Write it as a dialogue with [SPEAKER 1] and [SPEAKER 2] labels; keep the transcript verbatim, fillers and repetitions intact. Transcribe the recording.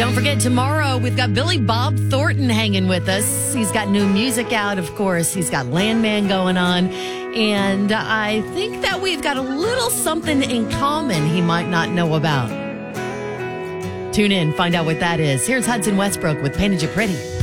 [SPEAKER 1] Don't forget, tomorrow we've got Billy Bob Thornton hanging with us. He's got new music out, of course. He's got Landman going on. And I think that we've got a little something in common he might not know about. Tune in, find out what that is. Here's Hudson Westbrook with Painted You Pretty.